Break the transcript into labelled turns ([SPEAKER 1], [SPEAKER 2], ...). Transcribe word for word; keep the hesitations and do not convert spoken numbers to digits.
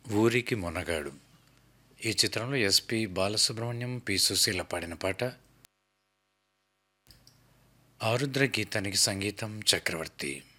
[SPEAKER 1] ఊరికి మొనగాడు. ఈ చిత్రంలో ఎస్పి బాలసుబ్రహ్మణ్యం, పి సుశీల పాడిన పాట. ఆరుద్ర గీతానికి సంగీతం చక్రవర్తి.